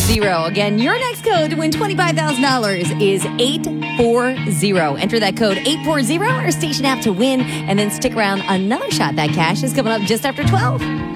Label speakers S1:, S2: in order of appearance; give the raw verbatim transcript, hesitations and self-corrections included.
S1: forty. Again, your next code to win twenty-five thousand dollars is eight forty. Enter that code eight forty, our station app to win, and then stick around. Another shot. That cash is coming up just after twelve.